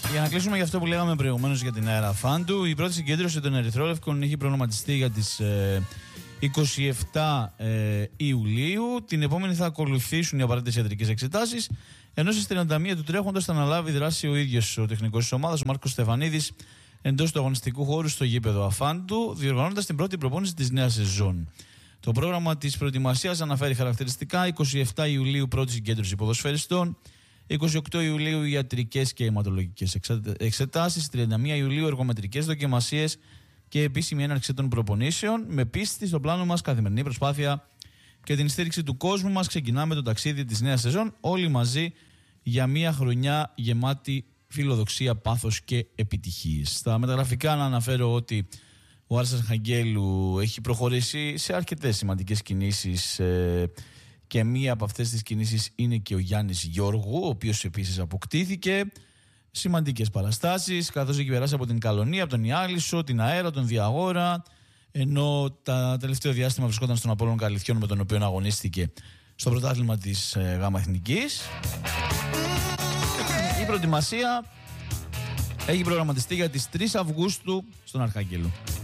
Για να κλείσουμε για αυτό που λέγαμε προηγουμένως για την αέρα Φάντου, η πρώτη συγκέντρωση των Ερυθρόλευκων έχει προγραμματιστεί για τις 27 Ιουλίου. Την επόμενη θα ακολουθήσουν οι απαραίτητες ιατρικές εξετάσεις, ενώ στις 31 του τρέχοντος θα αναλάβει δράση ο ίδιος ο τεχνικός της ομάδας, ο Μάρκος Στεφανίδης, εντός του αγωνιστικού χώρου στο γήπεδο Αφάντου, διοργανώνοντας την πρώτη προπόνηση της νέας σεζόν. Το πρόγραμμα της προετοιμασίας αναφέρει χαρακτηριστικά: 27 Ιουλίου πρώτη συγκέντρωση ποδοσφαιριστών, 28 Ιουλίου ιατρικές και αιματολογικές εξετάσεις, 31 Ιουλίου εργομετρικές δοκιμασίες και επίσημη έναρξη των προπονήσεων. Με πίστη στο πλάνο μας, καθημερινή προσπάθεια και την στήριξη του κόσμου μας, ξεκινάμε το ταξίδι της νέας σεζόν όλοι μαζί για μια χρονιά γεμάτη φιλοδοξία, πάθος και επιτυχίες. Στα μεταγραφικά να αναφέρω ότι ο Άρης Αρχαγγέλου έχει προχωρήσει σε αρκετές σημαντικές κινήσεις και μία από αυτές τις κινήσεις είναι και ο Γιάννης Γιώργου, ο οποίος επίσης αποκτήθηκε. Σημαντικές παραστάσεις, καθώς έχει περάσει από την Καλονία, από τον Ιάλισσο, την Αέρα, τον Διαγόρα, ενώ τα τελευταίο διάστημα βρισκόταν στον Απόλλων Καλυθιών, με τον οποίο αγωνίστηκε στο πρωτάθλημα της ΓΑΜΑ Εθνικής. Η προετοιμασία έχει προγραμματιστεί για τις 3 Αυγούστου στον Αρχάγγελο.